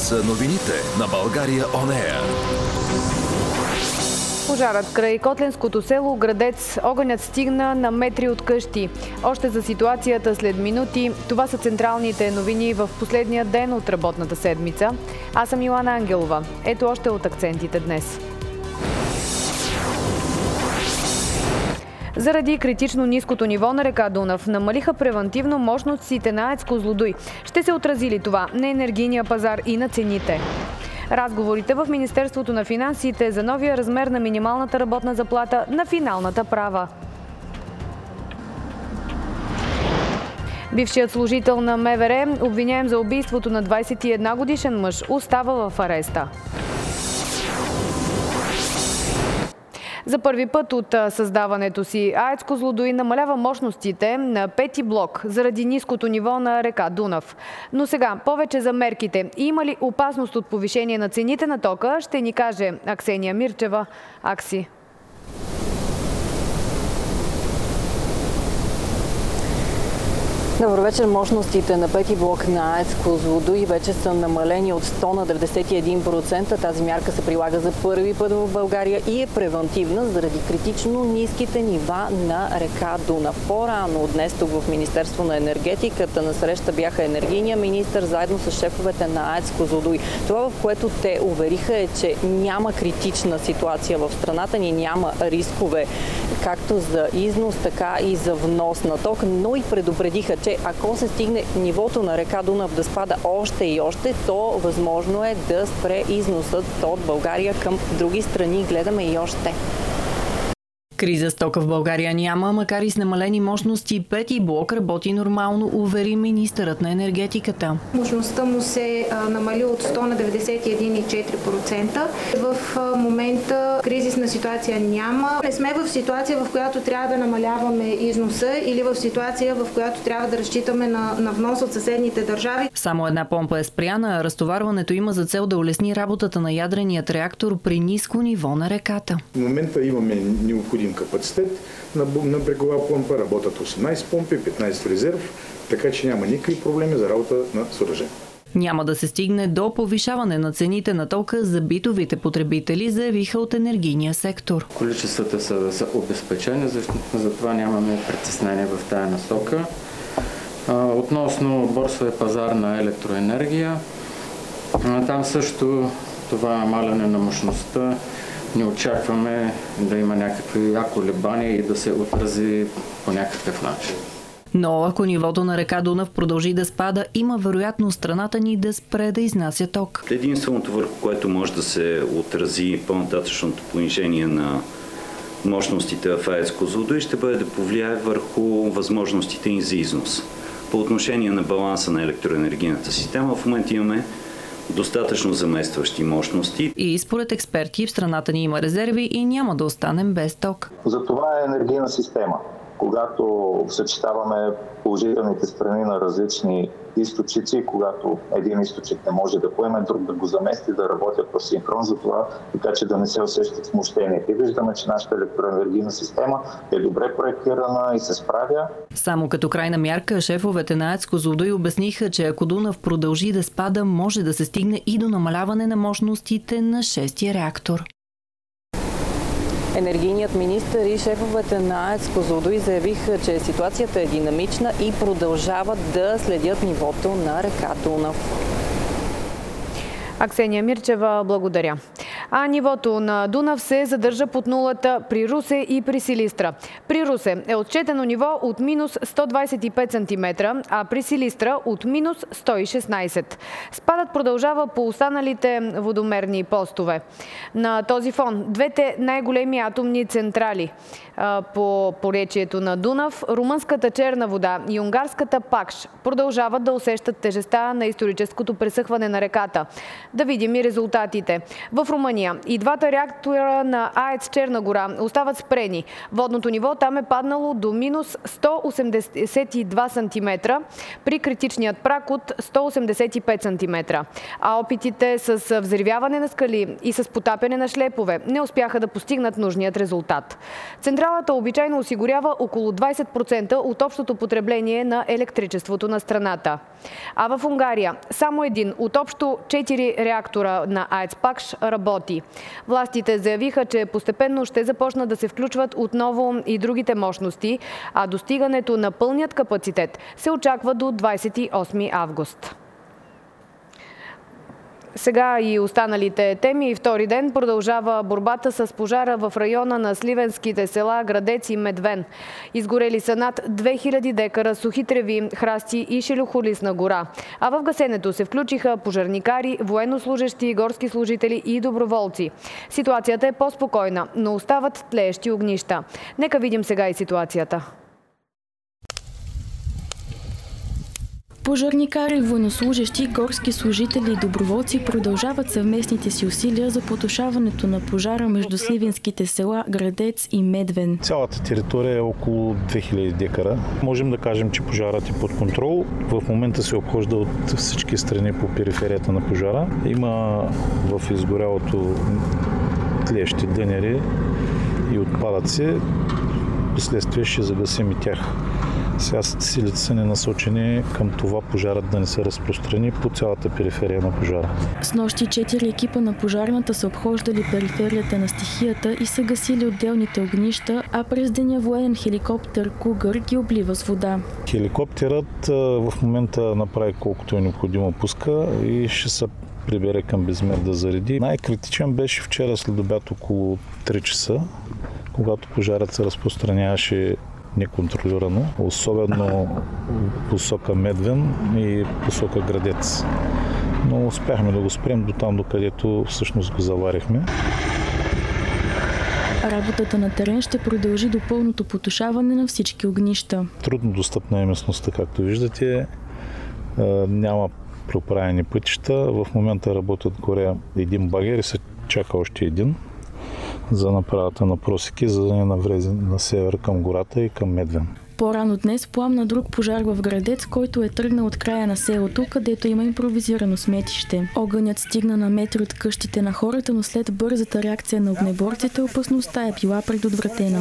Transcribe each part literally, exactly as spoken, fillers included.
са новините на България Он Еър. Пожарът край Котленското село Градец. Огънят стигна на метри от къщи. Още за ситуацията след минути. Това са централните новини в последния ден от работната седмица. Аз съм Йоана Ангелова. Ето още от акцентите днес. Заради критично ниското ниво на река Дунав намалиха превантивно мощностите на АЕЦ Козлодуй. Ще се отрази ли това на енергийния пазар и на цените? Разговорите в Министерството на финансите за новия размер на минималната работна заплата на финалната права. Бившият служител на МВР, обвиняем за убийството на двадесет и една годишен мъж, остава в ареста. За първи път от създаването си АЕЦ Козлодуй намалява мощностите на пети блок заради ниското ниво на река Дунав. Но сега повече за мерките. Има ли опасност от повишение на цените на тока, ще ни каже Аксения Мирчева. Акси. Добър вечер. Мощностите на пети блок на АЕЦ Козлодуй вече са намалени от сто на деветдесет и един процента. Тази мярка се прилага за първи път в България и е превантивна заради критично ниските нива на река Дунав. По-рано днес тук в Министерство на енергетиката на среща бяха енергийния министър заедно с шефовете на АЕЦ Козлодуй. Това, в което те увериха, е, че няма критична ситуация в страната ни, няма рискове както за износ, така и за внос на ток, но и предупредиха, че ако се стигне нивото на река Дунав да спада още и още, то възможно е да спре износът от България към други страни. Гледаме и още. Криза с тока в България няма, макар и с намалени мощности. Пети блок работи нормално, увери министърът на енергетиката. Мощността му се а, намали от сто на деветдесет и един цяло и четири процента. В а, момента кризисна ситуация няма. Не сме в ситуация, в която трябва да намаляваме износа или в ситуация, в която трябва да разчитаме на, на внос от съседните държави. Само една помпа е спряна. Разтоварването има за цел да улесни работата на ядреният реактор при ниско ниво на реката. В момента имаме необходим капацитет. На, на брегова помпа работят осемнадесет помпи, петнадесет в резерв, така че няма никакви проблеми за работа на съоръжението. Няма да се стигне до повишаване на цените на тока за битовите потребители, заявиха от енергийния сектор. Количествата са, са обезпечени, затова нямаме притеснение в тая насока. Относно борсовия пазар на електроенергия, там също това намаляне на мощността не очакваме да има някакви колебания и да се отрази по някакъв начин. Но ако нивото на река Дунав продължи да спада, има вероятност страната ни да спре да изнася ток. Единственото, върху което може да се отрази по-нататъчното понижение на мощностите в АЕЦ Козлодуй, ще бъде да повлияе върху възможностите ни за износ. По отношение на баланса на електроенергийната система, в момента имаме достатъчно заместващи мощности. И според експерти в страната ни има резерви и няма да останем без ток. Затова е енергийна система. Когато съчетаваме положителните страни на различни източници, когато един източник не може да поеме, друг да го замести, да работят в синхрон за това, така че да не се усещат смущенията. И виждаме, че нашата електроенергийна система е добре проектирана и се справя. Само като крайна мярка, шефовете на АЕЦ Козлодуй обясниха, че ако Дунав продължи да спада, може да се стигне и до намаляване на мощностите на шестия реактор. Енергийният министър и шефовете на АЕЦ Козлодуй заявиха, че ситуацията е динамична и продължават да следят нивото на река Дунав. Аксения Мирчева, благодаря. А нивото на Дунав се задържа под нулата при Русе и при Силистра. При Русе е отчетено ниво от минус сто двадесет и пет сантиметра, а при Силистра от минус сто и шестнадесет. Спадът продължава по останалите водомерни постове. На този фон двете най-големи атомни централи по поречието на Дунав, румънската Черна вода и унгарската Пакш, продължават да усещат тежестта на историческото пресъхване на реката. Да видим и резултатите. В Румъния Македония и двата реактора на АЕЦ Черна гора остават спрени. Водното ниво там е паднало до минус сто осемдесет и два сантиметра при критичният праг от сто осемдесет и пет сантиметра. А опитите с взривяване на скали и с потапяне на шлепове не успяха да постигнат нужният резултат. Централата обичайно осигурява около двадесет процента от общото потребление на електричеството на страната. А в Унгария само един от общо четири реактора на АЕЦ Пакш работи. Властите заявиха, че постепенно ще започнат да се включват отново и другите мощности, а достигането на пълният капацитет се очаква до двадесет и осми август. Сега и останалите теми. Втори ден продължава борбата с пожара в района на сливенските села Градец и Медвен. Изгорели са над две хиляди декара сухи треви, храсти и шелухолистна гора. А в гасенето се включиха пожарникари, военнослужещи, горски служители и доброволци. Ситуацията е по-спокойна, но остават тлеещи огнища. Нека видим сега и ситуацията. Пожарникари, военнослужещи, горски служители и доброволци продължават съвместните си усилия за потушаването на пожара между сливенските села Градец и Медвен. Цялата територия е около две хиляди декара. Можем да кажем, че пожарът е под контрол. В момента се обхожда от всички страни по периферията на пожара. Има в изгорялото тлеещи дънери и отпадъци. Последствие ще загасим и тях. Сега силите са ни насочени към това пожарът да не се разпространи по цялата периферия на пожара. С нощи четири екипа на пожарната са обхождали периферията на стихията и са гасили отделните огнища, а през деня военен хеликоптер Кугър ги облива с вода. Хеликоптерът в момента направи колкото е необходимо пуска и ще се прибере към Безмер да зареди. Най-критичен беше вчера след обяд около три часа, когато пожарът се разпространяваше неконтролирано, особено посока Медвен и посока Градец. Но успяхме да го спрем до там, докъдето всъщност го заварихме. Работата на терен ще продължи до пълното потушаване на всички огнища. Трудно достъпна е местността, както виждате. Няма проправени пътища. В момента работят горе един багер и се чака още един за направата на просеки, за да не навлезе на север към гората и към Медвен. По-рано днес пламна друг пожар в Градец, който е тръгнал от края на селото, където има импровизирано сметище. Огънят стигна на метри от къщите на хората, но след бързата реакция на огнеборците опасността е била предотвратена.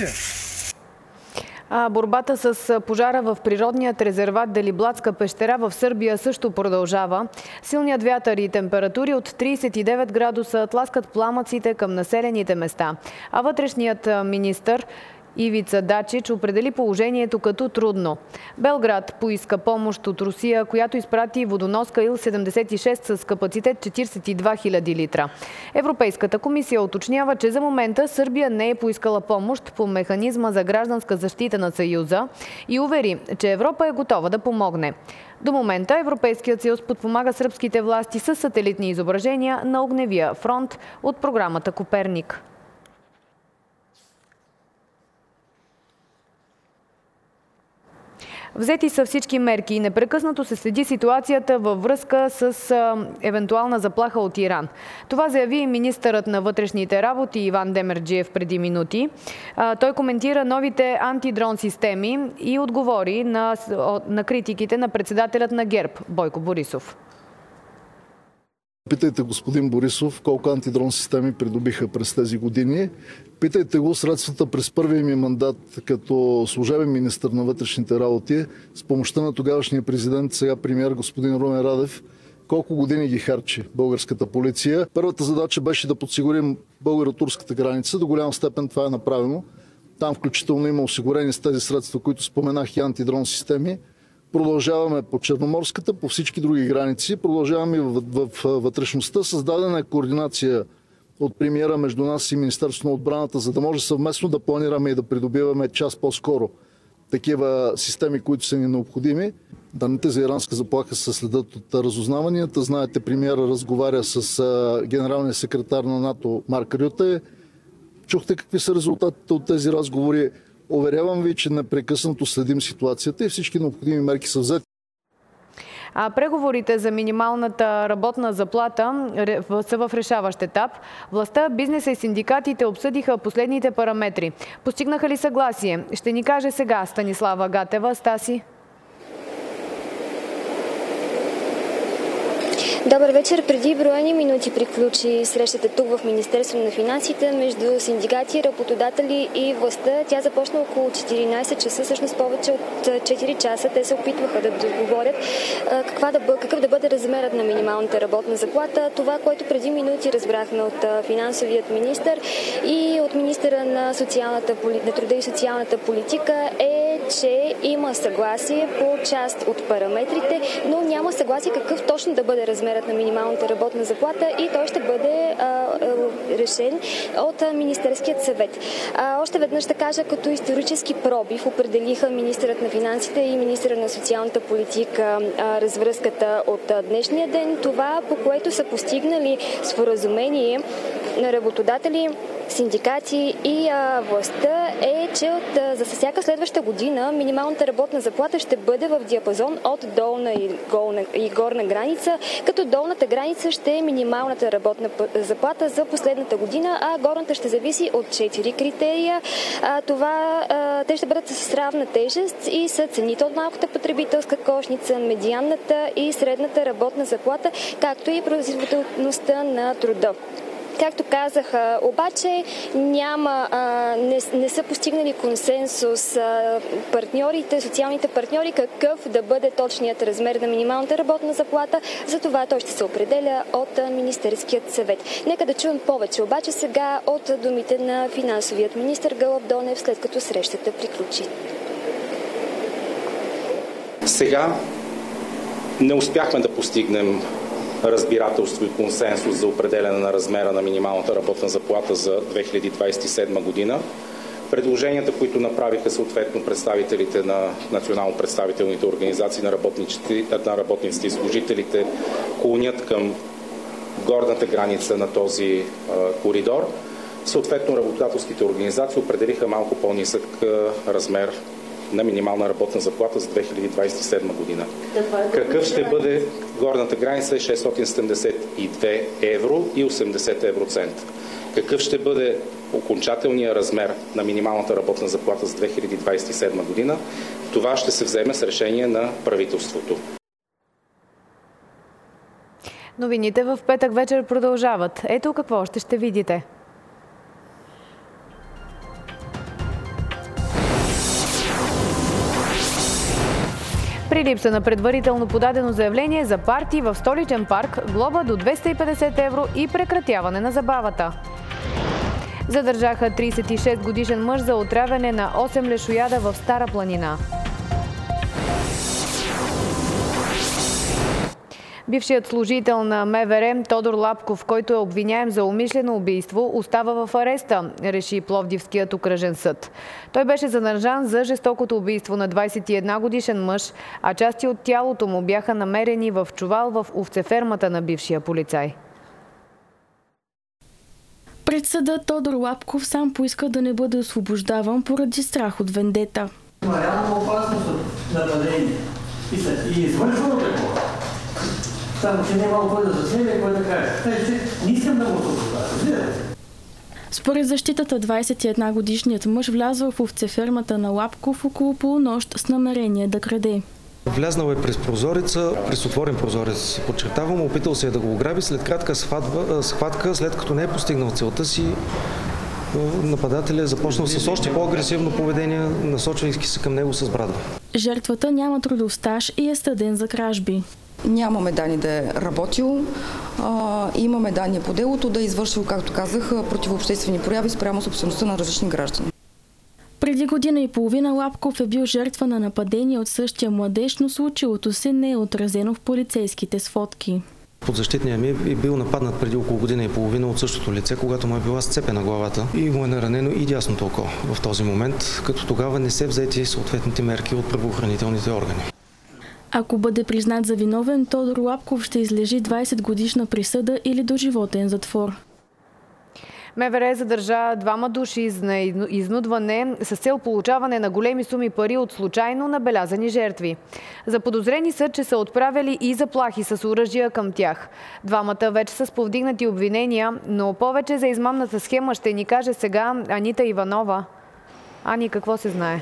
А борбата с пожара в природният резерват Делибладска пещера в Сърбия също продължава. Силният вятър и температури от тридесет и девет градуса тласкат пламъците към населените места. А вътрешният министър Ивица Дачич определи положението като трудно. Белград поиска помощ от Русия, която изпрати водоноска Ил седемдесет и шест с капацитет четиридесет и два хиляди литра. Европейската комисия уточнява, че за момента Сърбия не е поискала помощ по механизма за гражданска защита на Съюза и увери, че Европа е готова да помогне. До момента Европейският съюз подпомага сръбските власти с сателитни изображения на огневия фронт от програмата Коперник. Взети са всички мерки и непрекъснато се следи ситуацията във връзка с а, евентуална заплаха от Иран. Това заяви министърът на вътрешните работи Иван Демерджиев преди минути. А, той коментира новите антидрон системи и отговори на, на критиките на председателят на ГЕРБ Бойко Борисов. Питайте господин Борисов колко антидрон системи придобиха през тези години. Питайте го средствата през първия ми мандат като служебен министър на вътрешните работи с помощта на тогавашния президент, сега премиер господин Румен Радев, колко години ги харчи българската полиция. Първата задача беше да подсигурим българо-турската граница. До голяма степен това е направено. Там включително има осигурени с тези средства, които споменах, и антидрон системи. Продължаваме по Черноморската, по всички други граници. Продължаваме в, в, в вътрешността. Създадена е координация от премиера между нас и Министерството на отбраната, за да може съвместно да планираме и да придобиваме час по-скоро такива системи, които са ни необходими. Данните за иранска заплаха се следят от разузнаванията. Знаете, премиера разговаря с генералния секретар на НАТО Марк Рюте. Чухте какви са резултатите от тези разговори. Уверявам ви, че непрекъснато следим ситуацията и всички необходими мерки са взети. А преговорите за минималната работна заплата са в решаващ етап. Властта, бизнеса и синдикатите обсъдиха последните параметри. Постигнаха ли съгласие? Ще ни каже сега Станислава Гатева. Стаси. Добър вечер. Преди броени минути приключи срещата тук в Министерството на финансите между синдикати, работодатели и властта. Тя започна около четиринайсет часа, всъщност повече от четири часа. Те се опитваха да договорят каква да бъ... какъв да бъде размерът на минималната работна заплата. Това, което преди минути разбрахме от финансовият министър и от министъра на, социалната, на труда и социалната политика е, че има съгласие по част от параметрите, но няма съгласие какъв точно да бъде размерът на минималната работна заплата и той ще бъде а, а, решен от а, Министерският съвет. А, още веднъж ще кажа, като исторически пробив определиха министърът на финансите и министърът на социалната политика а, развръзката от а, днешния ден. Това, по което са постигнали споразумение на работодатели, синдикати и а, властта е, че от, а, за всяка следваща година минималната работна заплата ще бъде в диапазон от долна и, голна, и горна граница, като долната граница ще е минималната работна заплата за последната година, а горната ще зависи от четири критерия. А, това, а, те ще бъдат с равна тежест и са цените от малката потребителска кошница, медианната и средната работна заплата, както и производителността на труда. Както казах, обаче няма, не, не са постигнали консенсус партньорите, социалните партньори, какъв да бъде точният размер на минималната работна заплата. За това той ще се определя от Министерският съвет. Нека да чуем повече обаче сега от думите на финансовият министър Гълъб Донев, след като срещата приключи. Сега не успяхме да постигнем разбирателство и консенсус за определяне на размера на минималната работна заплата за две хиляди двадесет и седма година. Предложенията, които направиха съответно представителите на национално представителните организации на работниците, на работниците и служителите, клонят към горната граница на този а, коридор. Съответно, работодателските организации определиха малко по-нисък размер на минимална работна заплата за две хиляди двадесет и седма година. Какъв ще бъде горната граница е шестстотин седемдесет и две евро и осемдесет евроцента. Какъв ще бъде окончателният размер на минималната работна заплата за две хиляди двадесет и седма година, това ще се вземе с решение на правителството. Новините в петък вечер продължават. Ето какво още ще видите. При липса на предварително подадено заявление за парти в столичен парк, глоба до двеста и петдесет евро и прекратяване на забавата. Задържаха тридесет и шест годишен мъж за отравяне на осем лешояда в Стара планина. Бившият служител на МВР Тодор Лапков, който е обвиняем за умишлено убийство, остава в ареста, реши Пловдивският окръжен съд. Той беше задържан за жестокото убийство на двадесет и една годишен мъж, а части от тялото му бяха намерени в чувал в овцефермата на бившия полицай. Пред съда Тодор Лапков сам поиска да не бъде освобождаван поради страх от вендета. Има реална опасност от нападение и извършвано такова. Само, че не мога да заснеме и кой да каже. Така че не искам да го освобождавам. Според защитата, двадесет и една годишният мъж влязъл в овцефермата на Лапков около полунощ с намерение да краде. Влезнал е през прозореца, през отворен прозорец, подчертавам, опитал се е да го ограби след кратка схватка, схватка, след като не е постигнал целта си. Нападателят е започнал с още по-агресивно поведение, насочвайки се към него с брадва. Жертвата няма трудов стаж и е съден за кражби. Нямаме данни да е работил, а, имаме данни по делото да е извършил, както казах, противообществени прояви спрямо собствеността на различни граждани. Преди година и половина Лапков е бил жертва на нападение от същия младеж, но случилото се не е отразено в полицейските сводки. Подзащитният ми е бил нападнат преди около година и половина от същото лице, когато му е била сцепена главата и му е наранено и дясното око в този момент, като тогава не се взети съответните мерки от правоохранителните органи. Ако бъде признат за виновен, Тодор Лапков ще излежи двадесет годишна присъда или доживотен затвор. МВР задържа двама души за изнудване с цел получаване на големи суми пари от случайно набелязани жертви. Заподозрени са, че са отправили и заплахи с оръжия към тях. Двамата вече са с повдигнати обвинения, но повече за измамната схема ще ни каже сега Анита Иванова. Ани, какво се знае?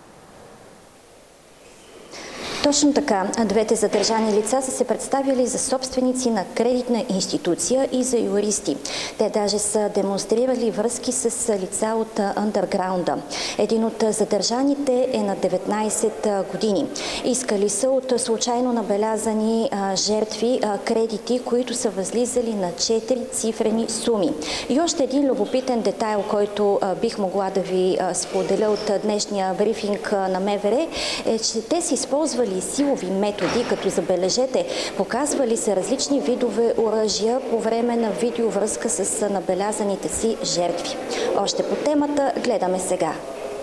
Точно така. Двете задържани лица са се представили за собственици на кредитна институция и за юристи. Те даже са демонстрирали връзки с лица от андерграунда. Един от задържаните е на деветнайсет години. Искали са от случайно набелязани жертви кредити, които са възлизали на четири цифрени суми. И още един любопитен детайл, който бих могла да ви споделя от днешния брифинг на МВР, е, че те са използвали силови методи, като забележете, показвали се различни видове оръжия по време на видеовръзка с набелязаните си жертви. Още по темата гледаме сега.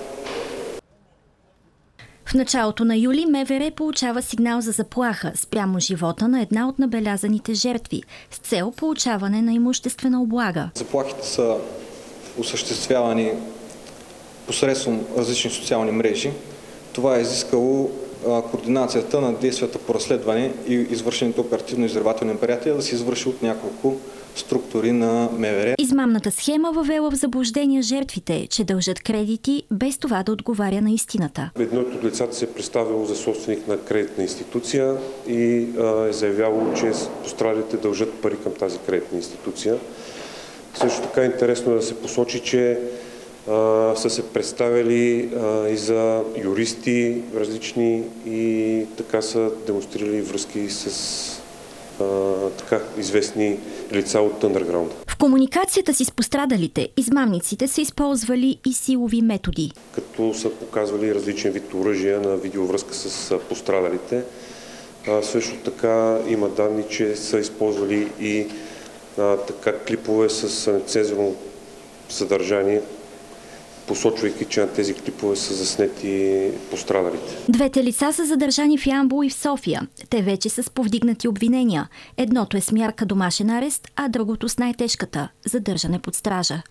В началото на юли МВР получава сигнал за заплаха спрямо живота на една от набелязаните жертви с цел получаване на имуществена облага. Заплахите са осъществявани посредством различни социални мрежи. Това е изискало координацията на действията по разследване и извършените оперативно-издирвателни мероприятия да се извърши от няколко структури на МВР. Измамната схема въвела в заблуждение жертвите, че дължат кредити, без това да отговаря на истината. Едното от лицата се е представило за собственик на кредитна институция и а, е заявявало, че пострадалите дължат пари към тази кредитна институция. Също така е интересно да се посочи, че Uh, са се представили uh, и за юристи различни и така са демонстрирали връзки с uh, така известни лица от андерграунда. В комуникацията си с пострадалите, измамниците са използвали и силови методи. Като са показвали различен вид оръжия на видеовръзка с пострадалите. Uh, също така има данни, че са използвали и uh, така клипове с нецензурно съдържание, посочвайки, че на тези клипове са заснети пострадалите. Двете лица са задържани в Ямбол и в София. Те вече са с повдигнати обвинения. Едното е с мярка домашен арест, а другото с най-тежката – задържане под стража.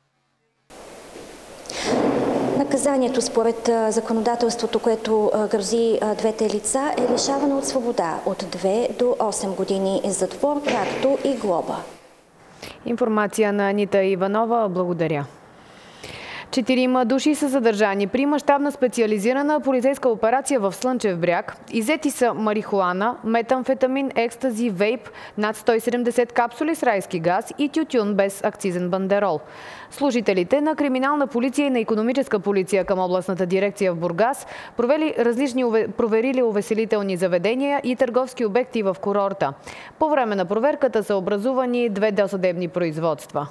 Наказанието според законодателството, което грози двете лица, е лишаване от свобода от две до осем години затвор, както и глоба. Информация на Анита Иванова. Благодаря. Четирима души са задържани при мащабна специализирана полицейска операция в Слънчев бряг. Иззети са марихуана, метамфетамин, екстази, вейп, над сто и седемдесет капсули с райски газ и тютюн без акцизен бандерол. Служителите на криминална полиция и на икономическа полиция към областната дирекция в Бургас провели различни, проверили увеселителни заведения и търговски обекти в курорта. По време на проверката са образувани две досъдебни производства.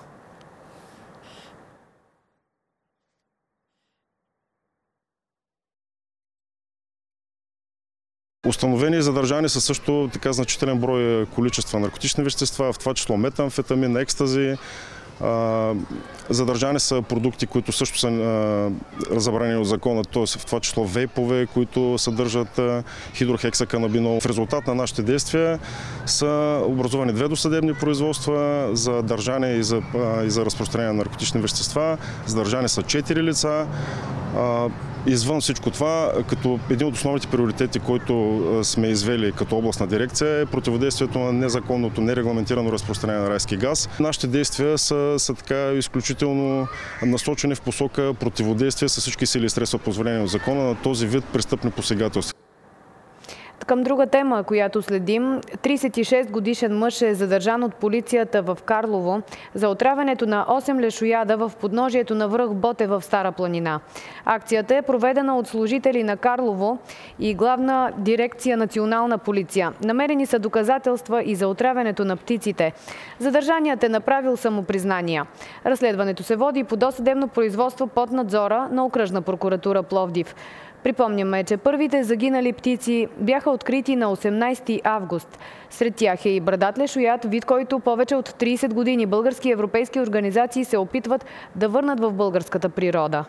Установени и задържани са също така значителен брой количества наркотични вещества, в това число метамфетамин, екстази. Задържани са продукти, които също са забранени от закона, т.е. в това число вейпове, които съдържат хидрохексаканабинол. В резултат на нашите действия са образувани две досъдебни производства за държане и за, и за разпространение на наркотични вещества. Задържани са четири лица. Извън всичко това, като един от основните приоритети, който сме извели като областна дирекция, е противодействието на незаконното, нерегламентирано разпространение на райски газ. Нашите действия са, са така изключително насочени в посока противодействие с всички сили и средства, позволени от закона, на този вид престъпни посегателства. Към друга тема, която следим, трийсет и шест годишен мъж е задържан от полицията в Карлово за отравянето на осем лешояда в подножието на връх Ботев в Стара планина. Акцията е проведена от служители на Карлово и Главна дирекция Национална полиция. Намерени са доказателства и за отравянето на птиците. Задържаният е направил самопризнания. Разследването се води по досъдебно производство под надзора на Окръжна прокуратура Пловдив. Припомняме, че първите загинали птици бяха открити на осемнайсети август. Сред тях е и брадат лешояд, вид, който повече от трийсет години български и европейски организации се опитват да върнат в българската природа.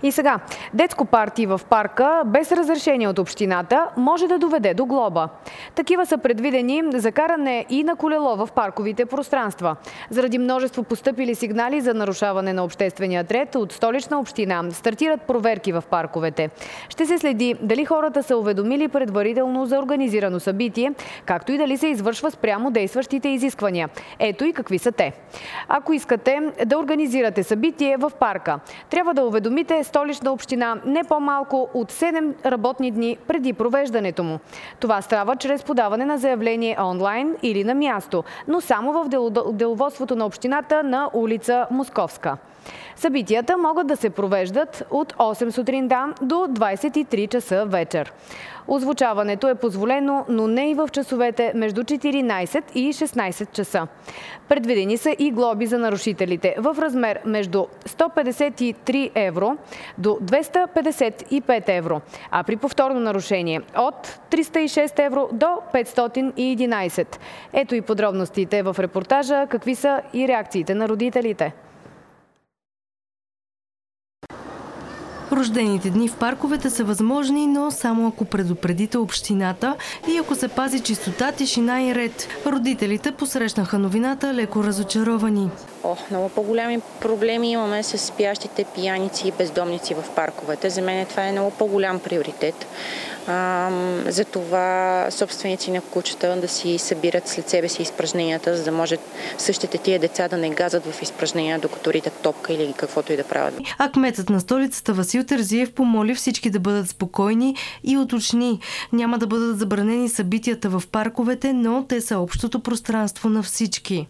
И сега, детско парти в парка без разрешение от общината може да доведе до глоба. Такива са предвидени за каране и на колело в парковите пространства. Заради множество постъпили сигнали за нарушаване на обществения ред от Столична община стартират проверки в парковете. Ще се следи дали хората са уведомили предварително за организирано събитие, както и дали се извършва спрямо действащите изисквания. Ето и какви са те. Ако искате да организирате събитие в парка, трябва да уведомите Столична община не по-малко от седем работни дни преди провеждането му. Това става чрез подаване на заявление онлайн или на място, но само в деловодството на общината на улица Московска. Събитията могат да се провеждат от осем сутринта до двадесет и три часа вечер. Озвучаването е позволено, но не и в часовете между четиринадесет и шестнадесет часа. Предвидени са и глоби за нарушителите в размер между сто петдесет и три евро до двеста петдесет и пет евро, а при повторно нарушение от триста и шест евро до петстотин и единадесет. Ето и подробностите в репортажа, какви са и реакциите на родителите. Рождените дни в парковете са възможни, но само ако предупредите общината и ако се пази чистота, тишина и ред. Родителите посрещнаха новината леко разочаровани. О, много по-големи проблеми имаме с спящите пияници и бездомници в парковете. За мен това е много по-голям приоритет. Затова собственици на кучета да си събират след себе си изпражненията, за да може същите тия деца да не газат в изпражнения, докато ритат топка или каквото и да правят. А кметът на столицата Васил Терзиев помоли всички да бъдат спокойни и уточни. Няма да бъдат забранени събитията в парковете, но те са общото пространство на всички.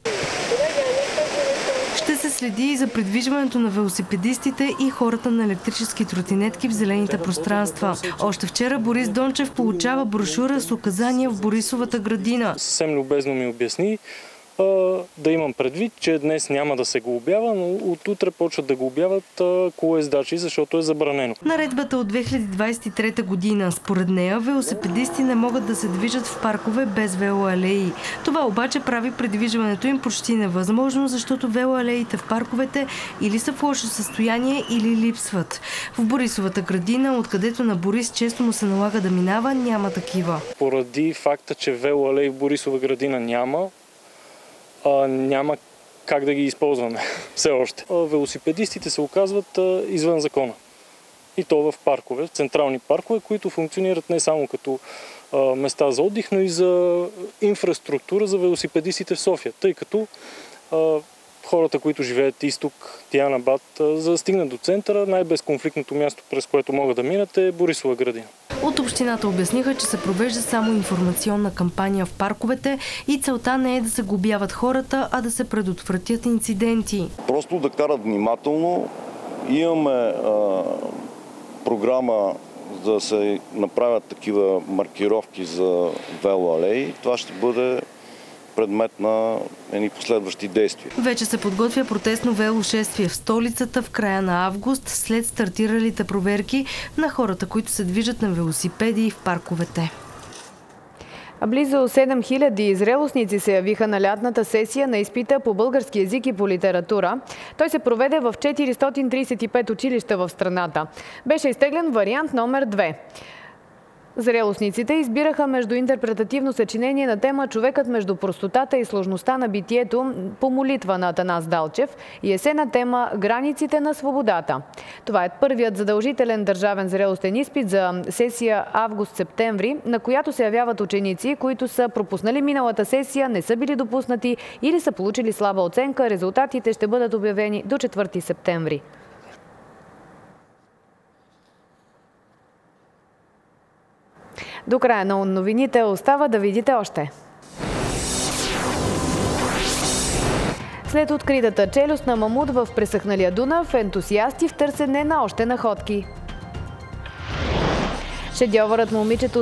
Ще се следи и за придвижването на велосипедистите и хората на електрически тротинетки в зелените пространства. Още вчера Борис Дончев получава брошура с указания в Борисовата градина. Съвсем любезно ми обясни да имам предвид, че днес няма да се глобява, но от утре почват да глобяват колоездачи, защото е забранено. Наредбата от две хиляди двадесет и трета година. Според нея велосипедисти не могат да се движат в паркове без велоалеи. Това обаче прави придвижването им почти невъзможно, защото велоалеите в парковете или са в лошо състояние, или липсват. В Борисовата градина, откъдето на Борис често му се налага да минава, няма такива. Поради факта, че велоалеи в Борисова градина няма, А, няма как да ги използваме все още. А, велосипедистите се оказват а, извън закона. И то в паркове, централни паркове, които функционират не само като а, места за отдих, но и за инфраструктура за велосипедистите в София. Тъй като а, хората, които живеят изток, Дианабад, за да стигнат до центъра, най-безконфликтното място, през което могат да минат, е Борисова градина. От общината обясниха, че се провежда само информационна кампания в парковете и целта не е да се глобяват хората, а да се предотвратят инциденти. Просто да карат внимателно. Имаме а, програма да се направят такива маркировки за велоалеи. Това ще бъде предмет на едни последващи действия. Вече се подготвя протестно велошествие в столицата в края на август, след стартиралите проверки на хората, които се движат на велосипеди в парковете. Близо седем хиляди зрелостници се явиха на лятната сесия на изпита по български език и по литература. Той се проведе в четиристотин тридесет и пет училища в страната. Беше изтеглен вариант номер две. Зрелостниците избираха между интерпретативно съчинение на тема "Човекът между простотата и сложността на битието" по молитва на Атанас Далчев и есе на тема "Границите на свободата". Това е първият задължителен държавен зрелостен изпит за сесия август-септември, на която се явяват ученици, които са пропуснали миналата сесия, не са били допуснати или са получили слаба оценка. Резултатите ще бъдат обявени до четвърти септември. До края на новините остава да видите още. След откритата челюст на мамут в пресъхналия Дунав, ентусиасти в търсене на още находки. Шедьовърът момичето